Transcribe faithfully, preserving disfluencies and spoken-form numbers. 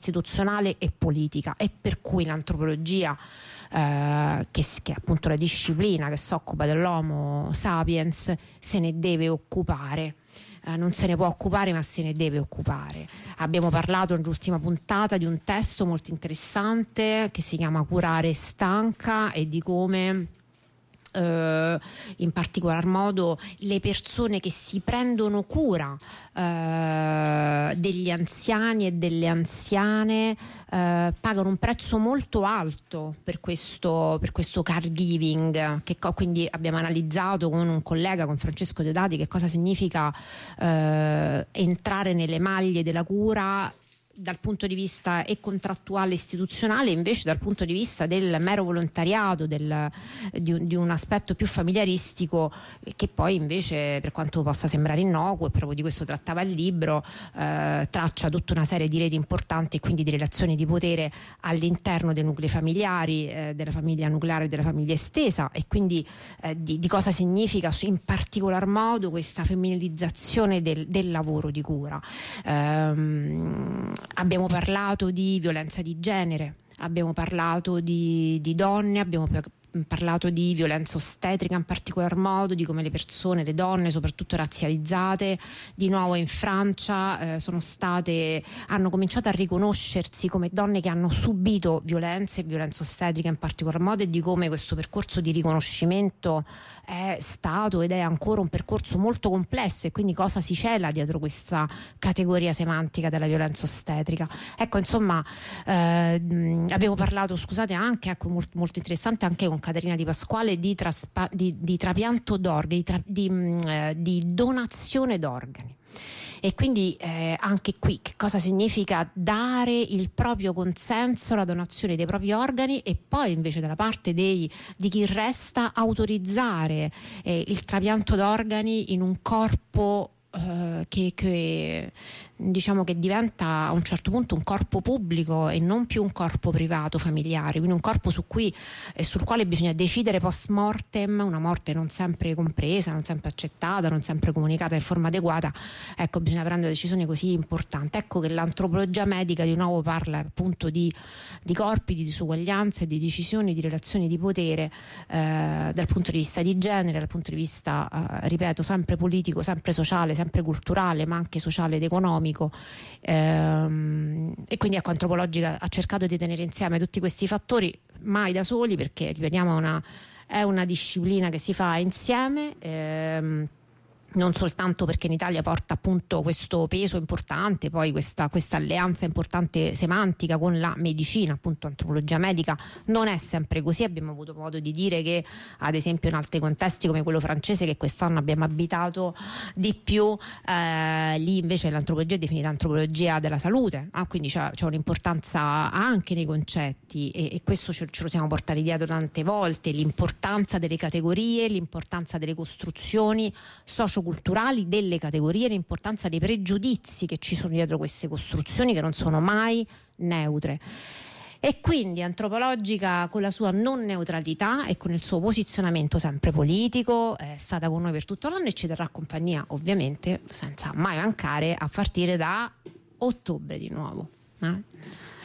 istituzionale e politica, e per cui l'antropologia, eh, che, che è appunto la disciplina che si occupa dell'Homo sapiens, se ne deve occupare. Eh, non se ne può occupare, ma se ne deve occupare. Abbiamo parlato nell'ultima puntata di un testo molto interessante che si chiama Curare stanca, e di come Uh, in particolar modo le persone che si prendono cura uh, degli anziani e delle anziane uh, pagano un prezzo molto alto per questo, per questo caregiving, che co- quindi abbiamo analizzato con un collega, con Francesco Deodati, che cosa significa uh, entrare nelle maglie della cura dal punto di vista e contrattuale istituzionale, invece dal punto di vista del mero volontariato, del, di, un, di un aspetto più familiaristico, che poi invece, per quanto possa sembrare innocuo, e proprio di questo trattava il libro, eh, traccia tutta una serie di reti importanti e quindi di relazioni di potere all'interno dei nuclei familiari, eh, della famiglia nucleare e della famiglia estesa, e quindi eh, di, di cosa significa in particolar modo questa femminilizzazione del, del lavoro di cura. Ehm, Abbiamo parlato di violenza di genere, abbiamo parlato di, di donne, abbiamo parlato di violenza ostetrica in particolar modo, di come le persone, le donne soprattutto razzializzate, di nuovo in Francia eh, sono state, hanno cominciato a riconoscersi come donne che hanno subito violenze e violenza ostetrica in particolar modo, e di come questo percorso di riconoscimento è stato ed è ancora un percorso molto complesso, e quindi cosa si cela dietro questa categoria semantica della violenza ostetrica. Ecco, insomma, eh, abbiamo parlato, scusate, anche, ecco, molto, molto interessante anche con Caterina Di Pasquale, di, traspa- di, di trapianto d'organi, di, tra- di, mh, di donazione d'organi. E quindi eh, anche qui che cosa significa dare il proprio consenso alla donazione dei propri organi, e poi invece dalla parte dei, di chi resta autorizzare eh, il trapianto d'organi in un corpo eh, che, che diciamo che diventa a un certo punto un corpo pubblico e non più un corpo privato familiare, quindi un corpo su cui e sul quale bisogna decidere post mortem, una morte non sempre compresa, non sempre accettata, non sempre comunicata in forma adeguata. Ecco, bisogna prendere decisioni così importanti. Ecco che l'antropologia medica di nuovo parla appunto di, di corpi, di disuguaglianze, di decisioni, di relazioni di potere eh, dal punto di vista di genere, dal punto di vista eh, ripeto, sempre politico, sempre sociale, sempre culturale, ma anche sociale ed economico. Ehm, e quindi ecco, Antropologica ha cercato di tenere insieme tutti questi fattori, mai da soli, perché ripetiamo è una, è una disciplina che si fa insieme, ehm, non soltanto perché in Italia porta appunto questo peso importante, poi questa, questa alleanza importante semantica con la medicina, appunto antropologia medica. Non è sempre così, abbiamo avuto modo di dire che ad esempio in altri contesti come quello francese, che quest'anno abbiamo abitato di più, eh, lì invece l'antropologia è definita antropologia della salute, ah, quindi c'è, c'è un'importanza anche nei concetti, e, e questo ce, ce lo siamo portati dietro tante volte, l'importanza delle categorie, l'importanza delle costruzioni socio culturali delle categorie, l'importanza dei pregiudizi che ci sono dietro queste costruzioni, che non sono mai neutre. E quindi Antropologica, con la sua non neutralità e con il suo posizionamento sempre politico, è stata con noi per tutto l'anno e ci terrà compagnia ovviamente senza mai mancare a partire da ottobre di nuovo. Eh?